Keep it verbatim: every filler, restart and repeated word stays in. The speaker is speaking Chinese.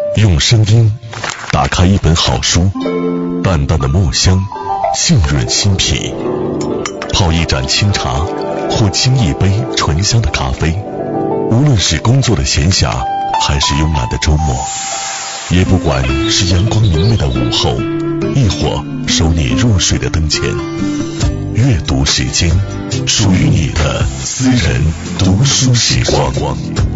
用声音打开一本好书，淡淡的墨香浸润心脾，泡一盏清茶或沏一杯醇香的咖啡，无论是工作的闲暇还是慵懒的周末，也不管是阳光明媚的午后，亦或收你入睡的灯前，阅读时间属于你的私人读书时光。